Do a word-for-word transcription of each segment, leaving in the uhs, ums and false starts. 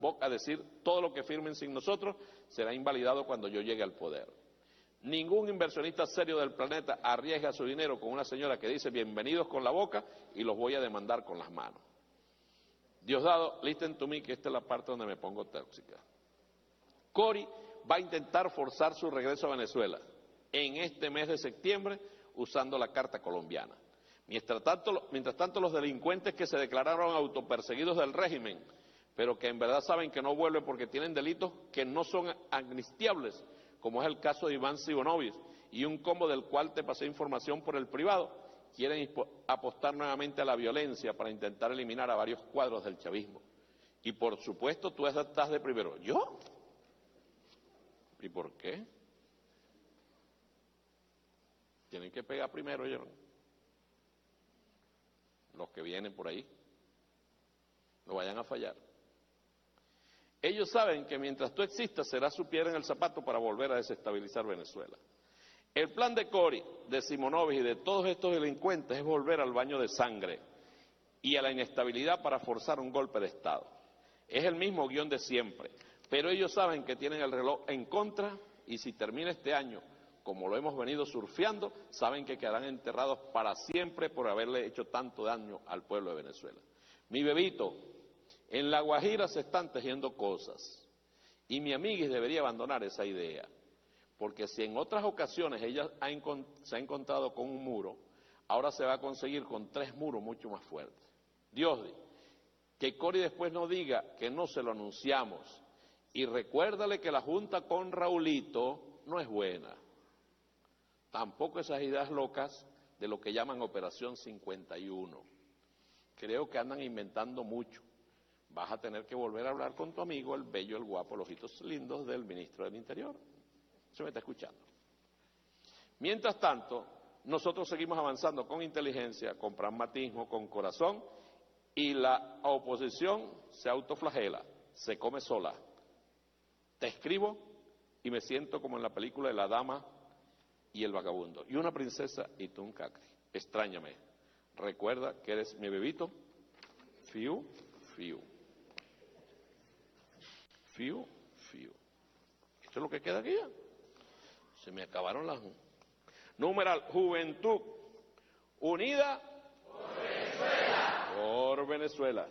a decir todo lo que firmen sin nosotros será invalidado cuando yo llegue al poder. Ningún inversionista serio del planeta arriesga su dinero con una señora que dice bienvenidos con la boca y los voy a demandar con las manos. Diosdado, listen to me, que esta es la parte donde me pongo tóxica. Cory va a intentar forzar su regreso a Venezuela en este mes de septiembre usando la carta colombiana. Mientras tanto, mientras tanto los delincuentes que se declararon autoperseguidos del régimen, pero que en verdad saben que no vuelven porque tienen delitos que no son amnistiables, como es el caso de Iván Simonovic y un combo del cual te pasé información por el privado, quieren apostar nuevamente a la violencia para intentar eliminar a varios cuadros del chavismo. Y por supuesto tú estás de primero. ¿Yo? ¿Y por qué? Tienen que pegar primero, ¿oyeron? Los que vienen por ahí no vayan a fallar. Ellos saben que mientras tú existas será su piedra en el zapato para volver a desestabilizar Venezuela. El plan de Cory, de Simonovic y de todos estos delincuentes es volver al baño de sangre y a la inestabilidad para forzar un golpe de Estado. Es el mismo guión de siempre, pero ellos saben que tienen el reloj en contra y si termina este año, como lo hemos venido surfeando, saben que quedarán enterrados para siempre por haberle hecho tanto daño al pueblo de Venezuela. Mi bebito, en La Guajira se están tejiendo cosas y mi amiguis debería abandonar esa idea, porque si en otras ocasiones ella ha se ha encontrado con un muro, ahora se va a conseguir con tres muros mucho más fuertes. Dios, que Cory después no diga que no se lo anunciamos y recuérdale que la junta con Raulito no es buena. Tampoco esas ideas locas de lo que llaman Operación cincuenta y uno. Creo que andan inventando mucho. Vas a tener que volver a hablar con tu amigo, el bello, el guapo, los ojitos lindos del ministro del Interior. Se me está escuchando. Mientras tanto, nosotros seguimos avanzando con inteligencia, con pragmatismo, con corazón, y la oposición se autoflagela, se come sola. Te escribo y me siento como en la película de La Dama y el Vagabundo. Y una princesa y tú un cacri. Extrañame. Recuerda que eres mi bebito. Fiu, fiu. Fiu, fiu. Esto es lo que queda aquí ya. Se me acabaron las... Numeral, Juventud Unida por Venezuela. Por Venezuela.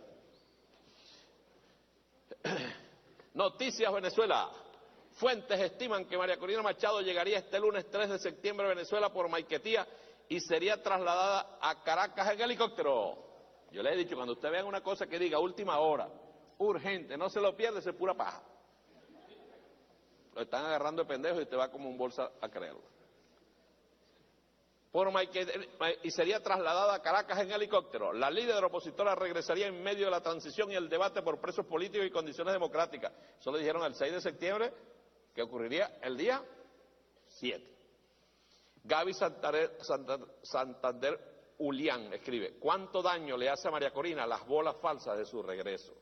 Noticias Venezuela. Fuentes estiman que María Corina Machado llegaría este lunes tres de septiembre a Venezuela por Maiquetía y sería trasladada a Caracas en helicóptero. Yo le he dicho, cuando usted vean una cosa que diga última hora, urgente, no se lo pierde, es pura paja. Lo están agarrando de pendejo y te va como un bolsa a creerlo. Por Maiquetía, y sería trasladada a Caracas en helicóptero. La líder opositora regresaría en medio de la transición y el debate por presos políticos y condiciones democráticas. Eso lo dijeron el seis de septiembre, que ocurriría el día siete. Gaby Santander, Santander, Santander Ulián escribe, ¿cuánto daño le hace a María Corina las bolas falsas de su regreso?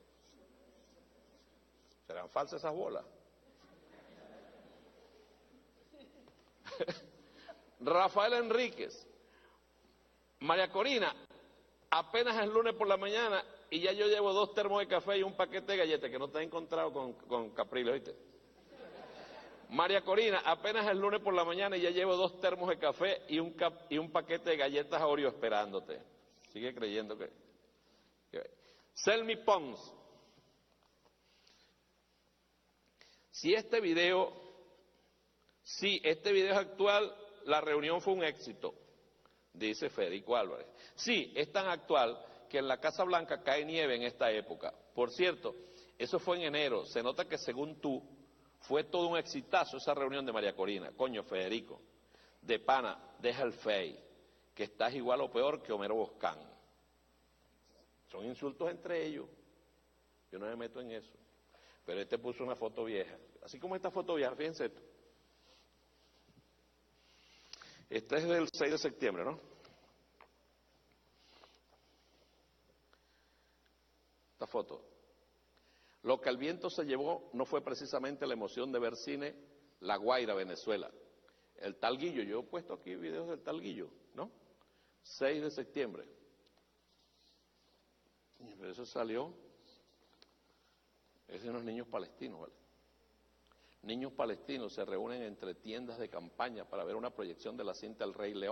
¿Serán falsas esas bolas? Rafael Enríquez, María Corina, apenas es lunes por la mañana y ya yo llevo dos termos de café y un paquete de galletas que no te he encontrado con, con Capriles, ¿oíste? María Corina, apenas es lunes por la mañana y ya llevo dos termos de café y un, cap, y un paquete de galletas Oreo esperándote. Sigue creyendo que... que... Selmi Pons, si este video, si este video es actual, la reunión fue un éxito, dice Federico Álvarez. Sí, es tan actual que en la Casa Blanca cae nieve en esta época. Por cierto, eso fue en enero. Se nota que según tú, fue todo un exitazo esa reunión de María Corina. Coño, Federico, de pana, deja el fey, que estás igual o peor que Homero Boscán. Son insultos entre ellos. Yo no me meto en eso. Pero este puso una foto vieja. Así como esta foto vieja, fíjense esto. Este es del seis de septiembre, ¿no? Esta foto. Lo que el viento se llevó no fue precisamente la emoción de ver cine La Guaira, Venezuela. El tal Guillo, yo he puesto aquí videos del tal Guillo, ¿no? seis de septiembre. Y eso salió Es de unos niños palestinos, ¿vale? Niños palestinos se reúnen entre tiendas de campaña para ver una proyección de la cinta El Rey León.